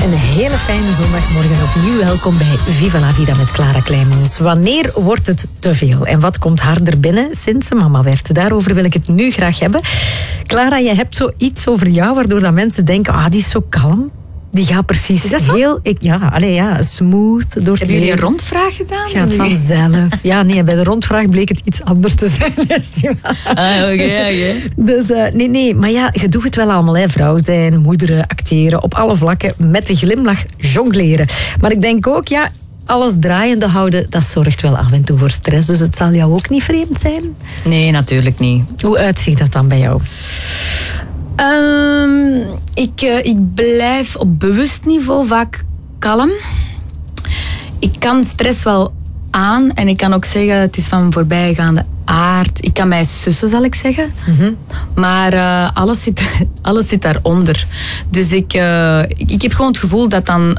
Een hele fijne zondagmorgen opnieuw. Welkom bij Viva la Vida met Clara Kleimans. Wanneer wordt het te veel? En wat komt harder binnen sinds ze mama werd? Daarover wil ik het nu graag hebben. Clara, je hebt zoiets over jou waardoor dat mensen denken, die is zo kalm. Die gaat precies heel... smooth door. Hebben jullie een rondvraag gedaan? Het gaat vanzelf. Ja, nee, bij de rondvraag bleek het iets anders te zijn. Oké. Dus nee. Maar ja, je doet het wel allemaal, hè. Vrouw zijn, moederen, acteren, op alle vlakken, met de glimlach jongleren. Maar ik denk ook, alles draaiende houden, dat zorgt wel af en toe voor stress. Dus het zal jou ook niet vreemd zijn? Nee, natuurlijk niet. Hoe uitziet dat dan bij jou? Ik blijf op bewust niveau vaak kalm. Ik kan stress wel aan en ik kan ook zeggen, het is van voorbijgaande aard. Ik kan mij sussen, zal ik zeggen. Mm-hmm. Maar alles zit daaronder. Dus ik heb gewoon het gevoel dat dan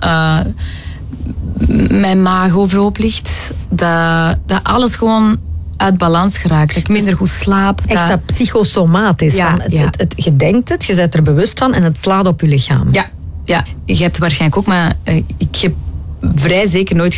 mijn maag overhoop ligt. Dat alles gewoon uit balans geraakt. Dat ik minder goed slaap. Echt dat psychosomatisch. Ja, je denkt het, je bent er bewust van en het slaat op je lichaam. Ja, je hebt waarschijnlijk ook, maar ik heb vrij zeker nooit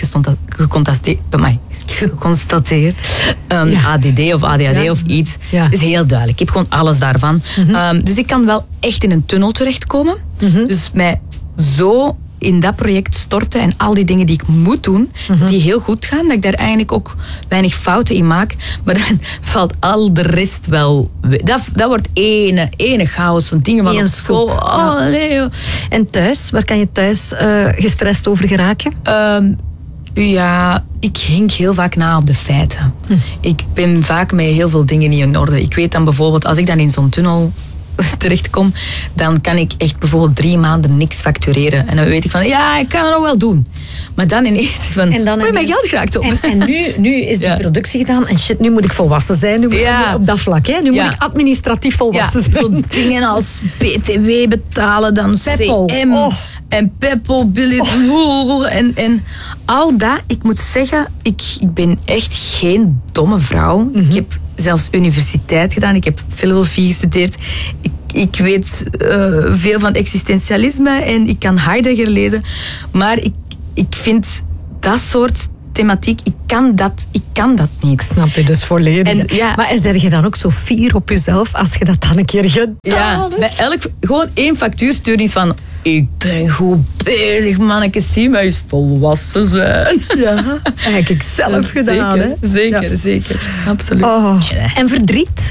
geconstateerd. ADD of ADHD of iets. Ja. Dat is heel duidelijk. Ik heb gewoon alles daarvan. Mm-hmm. Dus ik kan wel echt in een tunnel terechtkomen. Mm-hmm. Dus mij zo in dat project storten en al die dingen die ik moet doen, mm-hmm. die heel goed gaan, dat ik daar eigenlijk ook weinig fouten in maak. Maar dan valt al de rest wel... Dat wordt ene chaos van dingen van op school. Nee. En thuis? Waar kan je thuis gestrest over geraken? Ik hink heel vaak na op de feiten. Ik ben vaak met heel veel dingen niet in orde. Ik weet dan bijvoorbeeld, als ik dan in zo'n tunnel terechtkom, dan kan ik echt bijvoorbeeld 3 maanden niks factureren. En dan weet ik van, ik kan het nog wel doen. Maar dan ineens van, hoe heb mijn geld geraakt op? En nu is die productie gedaan en shit, nu moet ik volwassen zijn. Nu moet ik op dat vlak, hè? Nu moet ik administratief volwassen zijn. Zo dingen als BTW betalen, dan Peppel. CM en Peppel, billet en al dat. Ik moet zeggen, ik ben echt geen domme vrouw. Mm-hmm. Ik heb zelfs universiteit gedaan. Ik heb filosofie gestudeerd. Ik weet veel van existentialisme en ik kan Heidegger lezen. Maar ik vind dat soort thematiek, ik kan dat niet. Snap je dus volledig. Maar zeg je dan ook zo fier op jezelf als je dat dan een keer gedaan hebt? Bij gewoon 1 factuursturing van, ik ben goed bezig, manneke, zie mij eens volwassen zijn. Ja, heb ik zelf gedaan. Zeker. Absoluut. En verdriet?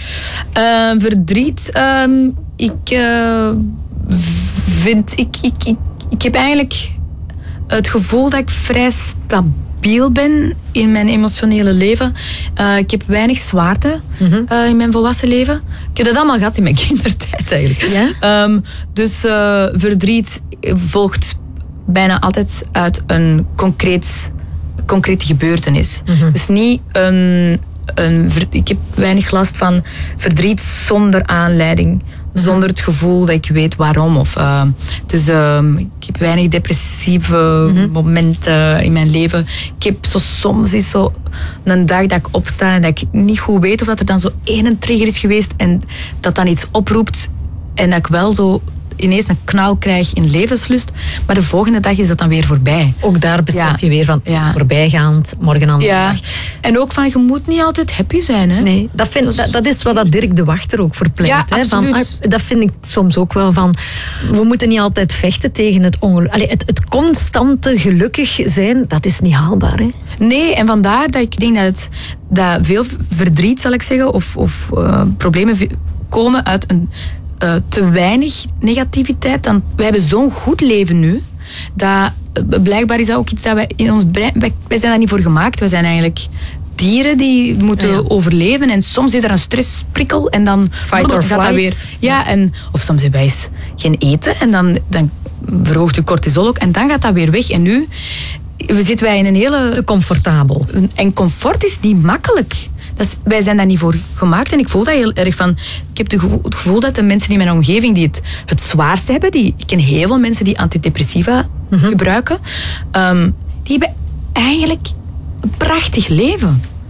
Ik heb eigenlijk het gevoel dat ik vrij stabiel ben in mijn emotionele leven. Ik heb weinig zwaarte in mijn volwassen leven. Ik heb dat allemaal gehad in mijn kindertijd eigenlijk. Ja? Dus verdriet volgt bijna altijd uit een concrete gebeurtenis. Mm-hmm. Dus niet ik heb weinig last van verdriet zonder aanleiding. Zonder het gevoel dat ik weet waarom. Ik heb weinig depressieve momenten in mijn leven. Ik heb soms is zo een dag dat ik opsta en dat ik niet goed weet of dat er dan zo één trigger is geweest en dat dan iets oproept en dat ik wel zo ineens een knauw krijg in levenslust, maar de volgende dag is dat dan weer voorbij. Ook daar besef je weer van, het is voorbijgaand, morgen andere dag. En ook van, je moet niet altijd happy zijn. Hè? Nee, dat is wat Dirk de Wachter ook verpleit. Ja, hè? Dat vind ik soms ook wel van, we moeten niet altijd vechten tegen het ongeluk. Het constante gelukkig zijn, dat is niet haalbaar. Hè? Nee, en vandaar dat ik denk dat veel verdriet, zal ik zeggen, of problemen komen uit een te weinig negativiteit. Wij hebben zo'n goed leven nu, dat blijkbaar is dat ook iets dat wij in ons brein... Wij zijn daar niet voor gemaakt. Wij zijn eigenlijk dieren die moeten overleven en soms is er een stressprikkel en dan fight or flight. Of soms hebben wij eens geen eten en dan verhoogt je cortisol ook en dan gaat dat weer weg. En nu zitten wij in een hele... Te comfortabel. En comfort is niet makkelijk. Wij zijn daar niet voor gemaakt en ik voel dat heel erg van... Ik heb het gevoel dat de mensen in mijn omgeving die het zwaarste hebben... Ik ken heel veel mensen die antidepressiva gebruiken. Die hebben eigenlijk een prachtig leven.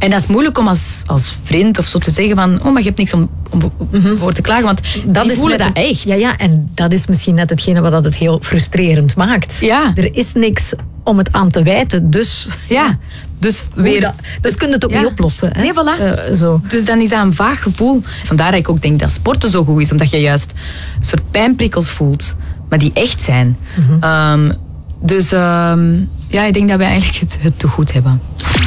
En dat is moeilijk om als vriend of zo te zeggen van... maar je hebt niks om voor te klagen, want dat die is voelen dat echt. Ja, en dat is misschien net hetgene wat het heel frustrerend maakt. Ja. Er is niks om het aan te wijten, dus... Ja, dus weer... Dus kun je het ook niet oplossen. Hè? Nee, voilà. Zo. Dus dan is dat een vaag gevoel. Vandaar dat ik ook denk dat sporten zo goed is, omdat je juist een soort pijnprikkels voelt, maar die echt zijn. Ik denk dat wij eigenlijk het te goed hebben.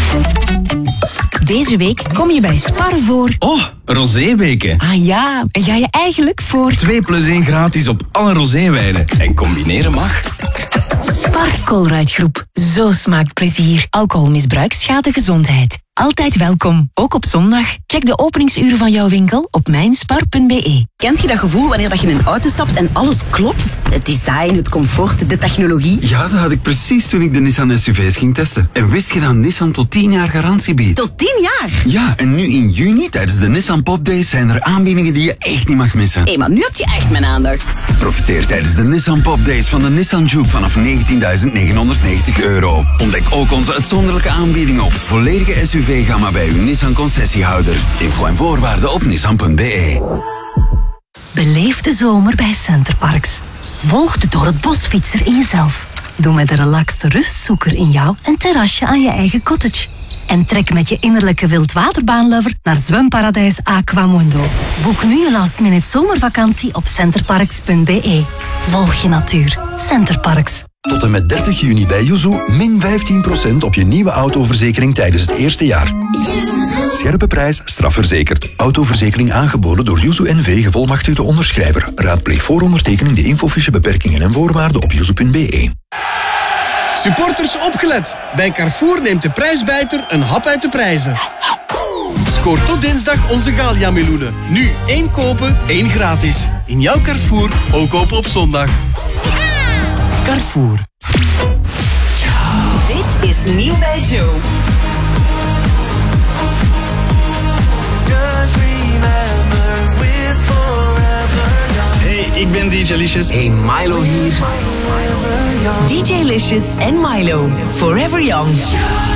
Deze week kom je bij Spar voor... Oh, roséweken. Ah ja, en ga je eigenlijk voor... 2+1 gratis op alle roséwijnen. En combineren mag. Spar Colruyt-groep. Zo smaakt plezier. Alcoholmisbruik schaadt de gezondheid. Altijd welkom, ook op zondag. Check de openingsuren van jouw winkel op mijnspar.be. Kent je dat gevoel wanneer je in een auto stapt en alles klopt? Het design, het comfort, de technologie. Ja, dat had ik precies toen ik de Nissan SUV's ging testen. En wist je dat Nissan tot 10 jaar garantie biedt? Tot 10 jaar? Ja, en nu in juni tijdens de Nissan Pop Days zijn er aanbiedingen die je echt niet mag missen. Hé, maar nu heb je echt mijn aandacht. Profiteer tijdens de Nissan Pop Days van de Nissan Juke vanaf €19.990. Ontdek ook onze uitzonderlijke aanbiedingen op het volledige SUV-gamma bij uw Nissan concessiehouder. Info en voorwaarden op nissan.be. Beleef de zomer bij Centerparks. Volg de door het bosfietser in jezelf. Doe met de relaxte rustzoeker in jou een terrasje aan je eigen cottage. En trek met je innerlijke wildwaterbaanlover naar zwemparadijs Aquamundo. Boek nu je last-minute zomervakantie op centerparks.be. Volg je natuur. Centerparks. Tot en met 30 juni bij Yuzu min 15% op je nieuwe autoverzekering tijdens het eerste jaar. Scherpe prijs, strafverzekerd. Autoverzekering aangeboden door Yuzu NV gevolmachtigde onderschrijver. Raadpleeg voor ondertekening de infofiche beperkingen en voorwaarden op yuzu.be. Supporters opgelet. Bij Carrefour neemt de prijsbijter een hap uit de prijzen. Scoor tot dinsdag onze Gallia-meloenen. Nu 1 kopen, 1 gratis. In jouw Carrefour, ook open op zondag. Carrefour. Dit is nieuw bij Joe. Hey, ik ben DJ Licious. Hey, Milo hier. DJ Licious en Milo. Forever Young.